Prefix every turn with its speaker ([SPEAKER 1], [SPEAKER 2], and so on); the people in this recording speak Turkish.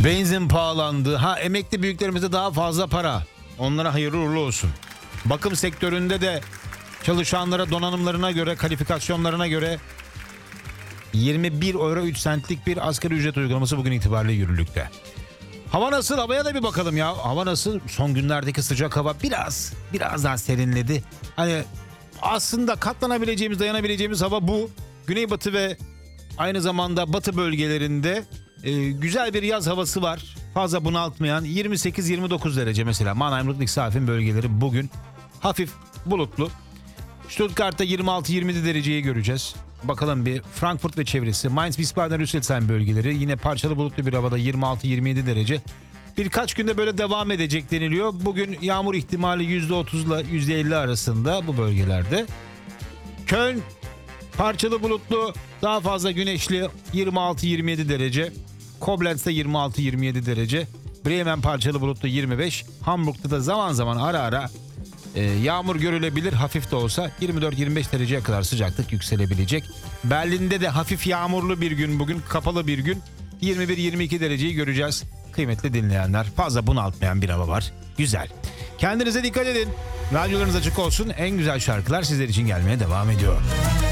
[SPEAKER 1] Benzin pahalandı. Emekli büyüklerimize daha fazla para. Onlara hayırlı uğurlu olsun. Bakım sektöründe de çalışanlara donanımlarına göre, kalifikasyonlarına göre 21 euro 3 centlik bir asgari ücret uygulaması bugün itibariyle yürürlükte. Hava nasıl? Havaya da bir bakalım ya. Hava nasıl? Son günlerdeki sıcak hava biraz daha serinledi. Hani aslında katlanabileceğimiz, dayanabileceğimiz hava bu. Güneybatı ve aynı zamanda batı bölgelerinde güzel bir yaz havası var. Fazla bunaltmayan 28-29 derece mesela. Mannheim, Ludwigshafen bölgeleri bugün hafif bulutlu. Stuttgart'ta 26-27 dereceyi göreceğiz. Bakalım bir Frankfurt ve çevresi. Mainz, Wiesbaden, Rüsselsheim bölgeleri yine parçalı bulutlu bir havada 26-27 derece. Birkaç günde böyle devam edecek deniliyor. Bugün yağmur ihtimali %30 ile %50 arasında bu bölgelerde. Köln parçalı bulutlu, daha fazla güneşli 26-27 derece. Koblenz'de 26-27 derece. Bremen parçalı bulutlu 25. Hamburg'da da zaman zaman ara ara yağmur görülebilir, hafif de olsa 24-25 dereceye kadar sıcaklık yükselebilecek. Berlin'de de hafif yağmurlu bir gün bugün, kapalı bir gün. 21-22 dereceyi göreceğiz. Kıymetli dinleyenler, fazla bunaltmayan bir hava var. Güzel. Kendinize dikkat edin. Radyolarınız açık olsun. En güzel şarkılar sizler için gelmeye devam ediyor.